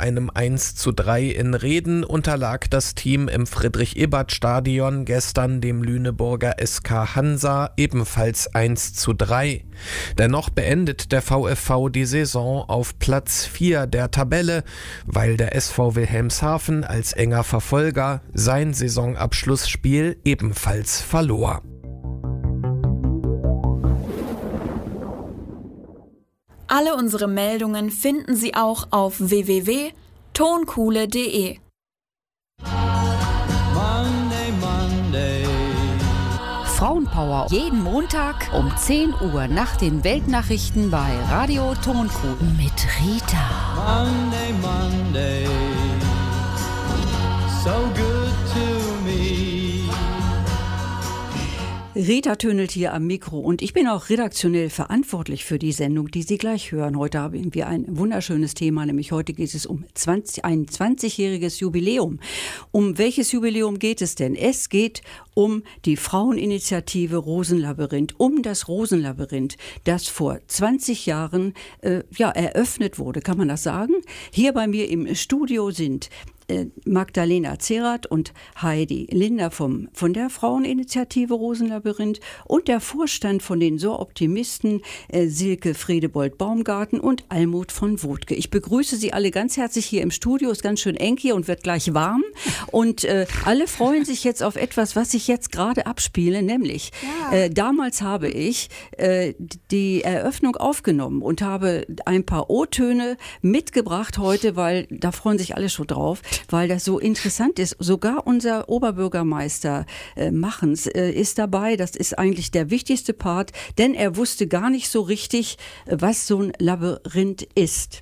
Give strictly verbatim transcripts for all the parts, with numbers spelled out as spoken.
einem eins zu drei in Reden unterlag das Team im Friedrich-Ebert-Stadion gestern dem Lüneburger S K Hansa ebenfalls eins zu drei. Dennoch beendet der VfV die Saison auf Platz vier der Tabelle, weil der S V Wilhelmshaven als enger Verfolger sein Saisonabschlussspiel ebenfalls verlor. Alle unsere Meldungen finden Sie auch auf w w w punkt tonkuhle punkt de. Monday, Monday. Frauenpower jeden Montag um zehn Uhr nach den Weltnachrichten bei Radio Tonkuhle mit Rita. Monday, Monday. So good to me. Rita tönnelt hier am Mikro und ich bin auch redaktionell verantwortlich für die Sendung, die Sie gleich hören. Heute haben wir ein wunderschönes Thema, nämlich heute geht es um zwanzig, ein zwanzigjähriges Jubiläum. Um welches Jubiläum geht es denn? Es geht um die Fraueninitiative Rosenlabyrinth, um das Rosenlabyrinth, das vor zwanzig Jahren äh, ja, eröffnet wurde, kann man das sagen? Hier bei mir im Studio sind Magdalena Zerath und Heidi Linder vom, von der Fraueninitiative Rosenlabyrinth und der Vorstand von den So-Optimisten äh, Silke Fredebold-Baumgarten und Almut von Wodke. Ich begrüße Sie alle ganz herzlich hier im Studio. Ist ganz schön eng hier und wird gleich warm. Und äh, alle freuen sich jetzt auf etwas, was ich jetzt gerade abspiele, nämlich ja. äh, damals habe ich äh, die Eröffnung aufgenommen und habe ein paar O-Töne mitgebracht heute, weil da freuen sich alle schon drauf, weil das so interessant ist. Sogar unser Oberbürgermeister äh, Machens äh, ist dabei. Das ist eigentlich der wichtigste Part, denn er wusste gar nicht so richtig, was so ein Labyrinth ist.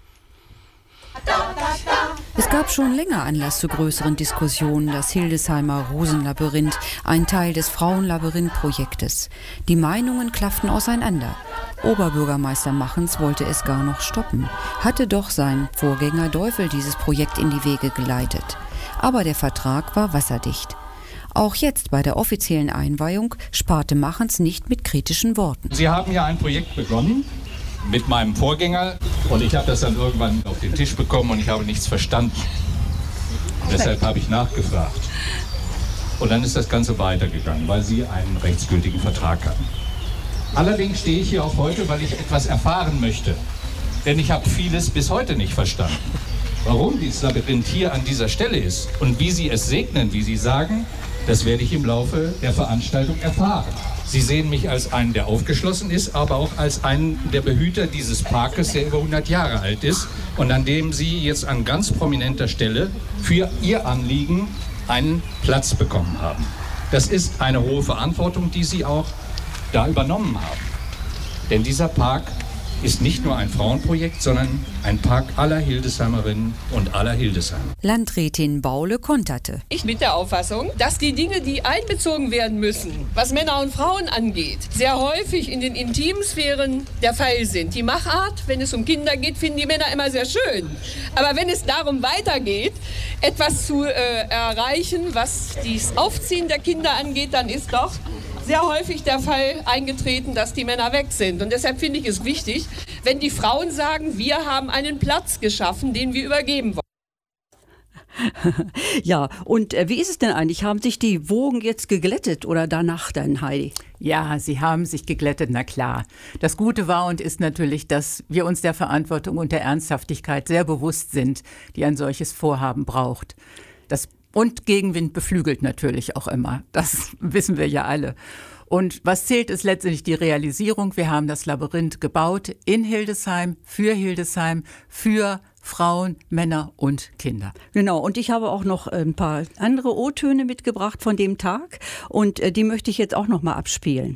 Es gab schon länger Anlass zu größeren Diskussionen, das Hildesheimer Rosenlabyrinth, ein Teil des Frauenlabyrinth-Projektes. Die Meinungen klafften auseinander. Oberbürgermeister Machens wollte es gar noch stoppen, hatte doch sein Vorgänger Deufel dieses Projekt in die Wege geleitet. Aber der Vertrag war wasserdicht. Auch jetzt bei der offiziellen Einweihung sparte Machens nicht mit kritischen Worten. Sie haben ja ein Projekt begonnen mit meinem Vorgänger und ich habe das dann irgendwann auf den Tisch bekommen und ich habe nichts verstanden. Deshalb habe ich nachgefragt. Und dann ist das Ganze weitergegangen, weil Sie einen rechtsgültigen Vertrag hatten. Allerdings stehe ich hier auch heute, weil ich etwas erfahren möchte. Denn ich habe vieles bis heute nicht verstanden. Warum dieses Labyrinth hier an dieser Stelle ist und wie Sie es segnen, wie Sie sagen, das werde ich im Laufe der Veranstaltung erfahren. Sie sehen mich als einen, der aufgeschlossen ist, aber auch als einen der Behüter dieses Parkes, der über hundert Jahre alt ist und an dem Sie jetzt an ganz prominenter Stelle für Ihr Anliegen einen Platz bekommen haben. Das ist eine hohe Verantwortung, die Sie auch da übernommen haben. Denn dieser Park ist nicht nur ein Frauenprojekt, sondern ein Park aller Hildesheimerinnen und aller Hildesheimer. Landrätin Baule konterte. Ich bin der Auffassung, dass die Dinge, die einbezogen werden müssen, was Männer und Frauen angeht, sehr häufig in den intimen Sphären der Fall sind. Die Machart, wenn es um Kinder geht, finden die Männer immer sehr schön. Aber wenn es darum weitergeht, etwas zu äh, erreichen, was das Aufziehen der Kinder angeht, dann ist doch sehr häufig der Fall eingetreten, dass die Männer weg sind. Und deshalb finde ich es wichtig, wenn die Frauen sagen, wir haben einen Platz geschaffen, den wir übergeben wollen. Ja, und äh, wie ist es denn eigentlich? Haben sich die Wogen jetzt geglättet oder danach dann, Heidi? Ja, sie haben sich geglättet, na klar. Das Gute war und ist natürlich, dass wir uns der Verantwortung und der Ernsthaftigkeit sehr bewusst sind, die ein solches Vorhaben braucht. Das Und Gegenwind beflügelt natürlich auch immer. Das wissen wir ja alle. Und was zählt, ist letztendlich die Realisierung. Wir haben das Labyrinth gebaut in Hildesheim, für Hildesheim, für Frauen, Männer und Kinder. Genau, und ich habe auch noch ein paar andere O-Töne mitgebracht von dem Tag und die möchte ich jetzt auch noch mal abspielen.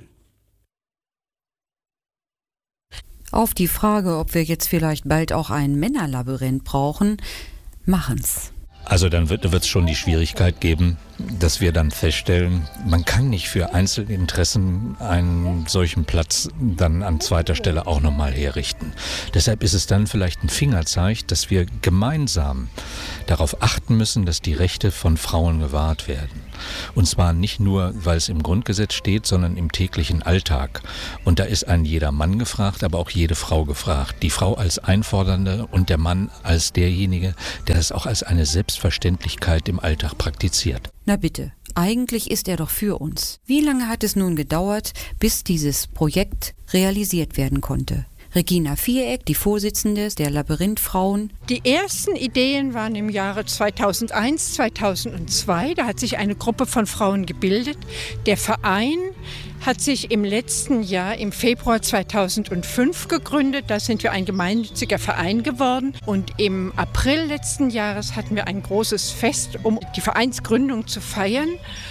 Auf die Frage, ob wir jetzt vielleicht bald auch ein Männerlabyrinth brauchen, machen's. Also dann wird es schon die Schwierigkeit geben, dass wir dann feststellen, man kann nicht für Einzelinteressen einen solchen Platz dann an zweiter Stelle auch nochmal herrichten. Deshalb ist es dann vielleicht ein Fingerzeig, dass wir gemeinsam darauf achten müssen, dass die Rechte von Frauen gewahrt werden. Und zwar nicht nur, weil es im Grundgesetz steht, sondern im täglichen Alltag. Und da ist ein jeder Mann gefragt, aber auch jede Frau gefragt. Die Frau als Einfordernde und der Mann als derjenige, der das auch als eine Selbstverständlichkeit im Alltag praktiziert. Na bitte, eigentlich ist er doch für uns. Wie lange hat es nun gedauert, bis dieses Projekt realisiert werden konnte? Regina Viereck, die Vorsitzende der Labyrinthfrauen. Die ersten Ideen waren im Jahre zweitausendeins, zweitausendzwei. Da hat sich eine Gruppe von Frauen gebildet. Der Verein hat sich im letzten Jahr, im Februar zweitausendfünf gegründet. Da sind wir ein gemeinnütziger Verein geworden. Und im April letzten Jahres hatten wir ein großes Fest, um die Vereinsgründung zu feiern.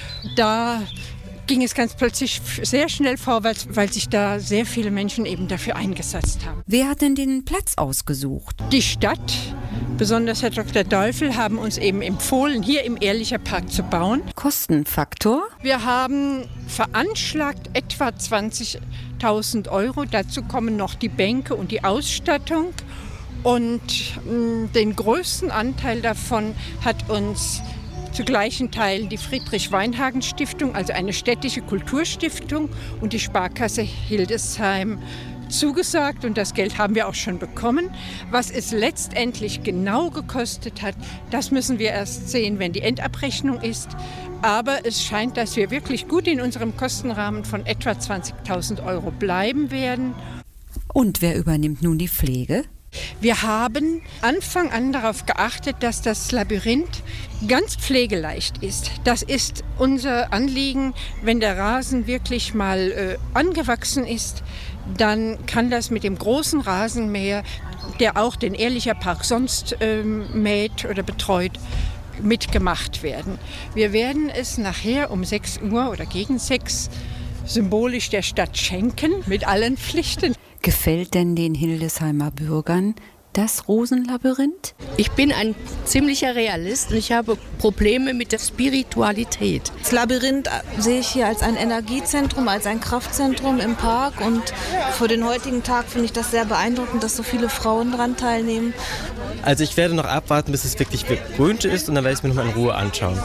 Da ging es ganz plötzlich sehr schnell vorwärts, weil sich da sehr viele Menschen eben dafür eingesetzt haben. Wer hat denn den Platz ausgesucht? Die Stadt, besonders Herr Doktor Deufel, haben uns eben empfohlen, hier im Ehrlicher Park zu bauen. Kostenfaktor? Wir haben veranschlagt etwa zwanzigtausend Euro. Dazu kommen noch die Bänke und die Ausstattung. Und mh, den größten Anteil davon hat uns zu gleichen Teilen die Friedrich-Weinhagen-Stiftung, also eine städtische Kulturstiftung, und die Sparkasse Hildesheim zugesagt. Und das Geld haben wir auch schon bekommen. Was es letztendlich genau gekostet hat, das müssen wir erst sehen, wenn die Endabrechnung ist. Aber es scheint, dass wir wirklich gut in unserem Kostenrahmen von etwa zwanzigtausend Euro bleiben werden. Und wer übernimmt nun die Pflege? Wir haben Anfang an darauf geachtet, dass das Labyrinth ganz pflegeleicht ist. Das ist unser Anliegen. Wenn der Rasen wirklich mal äh, angewachsen ist, dann kann das mit dem großen Rasenmäher, der auch den Ehrlicher Park sonst ähm, mäht oder betreut, mitgemacht werden. Wir werden es nachher um sechs Uhr oder gegen sechs symbolisch der Stadt schenken, mit allen Pflichten. Gefällt denn den Hildesheimer Bürgern das Rosenlabyrinth? Ich bin ein ziemlicher Realist und ich habe Probleme mit der Spiritualität. Das Labyrinth sehe ich hier als ein Energiezentrum, als ein Kraftzentrum im Park. Und für den heutigen Tag finde ich das sehr beeindruckend, dass so viele Frauen daran teilnehmen. Also ich werde noch abwarten, bis es wirklich begrünt ist, und dann werde ich es mir noch mal in Ruhe anschauen.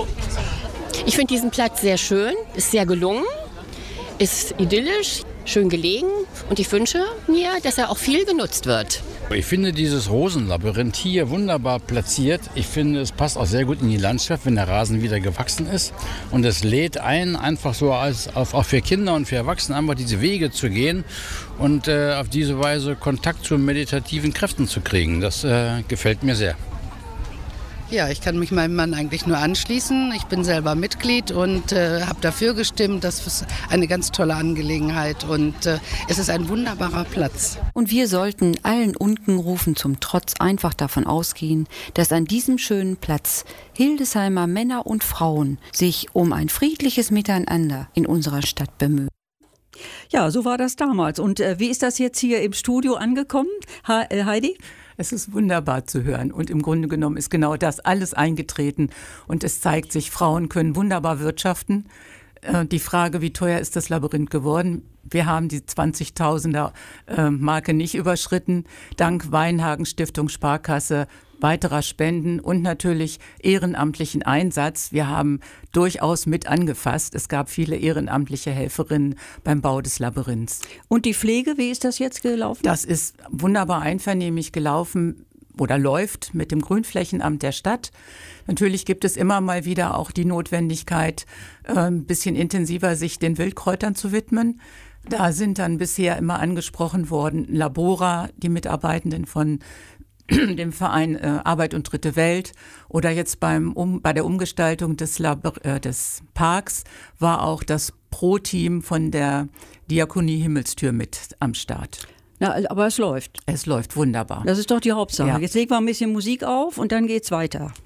Ich finde diesen Platz sehr schön, ist sehr gelungen, ist idyllisch, schön gelegen, und ich wünsche mir, dass er auch viel genutzt wird. Ich finde dieses Rosenlabyrinth hier wunderbar platziert. Ich finde, es passt auch sehr gut in die Landschaft, wenn der Rasen wieder gewachsen ist. Und es lädt ein, einfach so als, auf, auch für Kinder und für Erwachsene einfach diese Wege zu gehen und äh, auf diese Weise Kontakt zu meditativen Kräften zu kriegen. Das äh, gefällt mir sehr. Ja, ich kann mich meinem Mann eigentlich nur anschließen. Ich bin selber Mitglied und äh, habe dafür gestimmt. Das ist eine ganz tolle Angelegenheit und äh, es ist ein wunderbarer Platz. Und wir sollten allen Unkenrufen zum Trotz einfach davon ausgehen, dass an diesem schönen Platz Hildesheimer Männer und Frauen sich um ein friedliches Miteinander in unserer Stadt bemühen. Ja, so war das damals. Und äh, wie ist das jetzt hier im Studio angekommen, ha- äh, Heidi? Es ist wunderbar zu hören, und im Grunde genommen ist genau das alles eingetreten, und es zeigt sich, Frauen können wunderbar wirtschaften. Äh, die Frage, wie teuer ist das Labyrinth geworden? Wir haben die zwanzigtausender äh, Marke nicht überschritten, dank Weinhagen Stiftung, Sparkasse, weiterer Spenden und natürlich ehrenamtlichen Einsatz. Wir haben durchaus mit angefasst. Es gab viele ehrenamtliche Helferinnen beim Bau des Labyrinths. Und die Pflege, wie ist das jetzt gelaufen? Das ist wunderbar einvernehmlich gelaufen oder läuft mit dem Grünflächenamt der Stadt. Natürlich gibt es immer mal wieder auch die Notwendigkeit, ein bisschen intensiver sich den Wildkräutern zu widmen. Da sind dann bisher immer angesprochen worden Labora, die Mitarbeitenden von dem Verein äh, Arbeit und Dritte Welt, oder jetzt beim um, bei der Umgestaltung des, Labor, äh, des Parks war auch das Pro-Team von der Diakonie Himmelstür mit am Start. Na, aber es läuft. Es läuft wunderbar. Das ist doch die Hauptsache. Ja. Jetzt legen wir ein bisschen Musik auf und dann geht's weiter.